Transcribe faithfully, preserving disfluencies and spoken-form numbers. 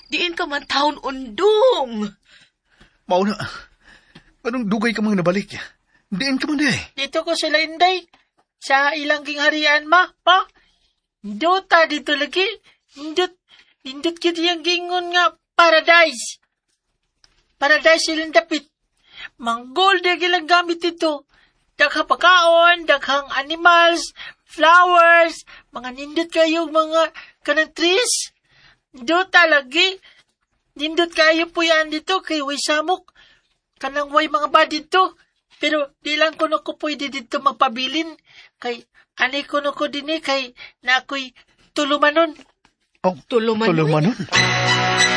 Diin ka man taon undong. Mao na. Anong dugay ka mga nabalik? Diin ka man di. Dito ko sila inday. Sa ilang kingharian ma, pa. Dota dito lagi. Indot, indot kita yung gingon nga paradise. Paradise silang dapit. Manggol di ilang gamit ito. Daghang pagkaon, daghang animals, flowers, mga nindot kayo mga kanang trees. Dota lagi. Nindot kayo po yan dito kay way samok. Kanang way mga ba dito. Pero di lang ko na ko pwede dito magpabilin. Kay anay ko na ko din eh, kay na ako'y tulumanon. Oh, Tulumanon. tulumanon.